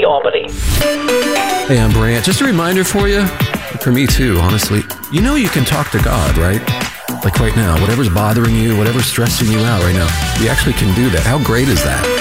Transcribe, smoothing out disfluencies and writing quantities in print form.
Albany. Hey, I'm Brant. Just a reminder for you, for me too, honestly. You know you can talk to God, right? Like right now, whatever's bothering you, whatever's stressing you out right now, we actually can do that. How great is that?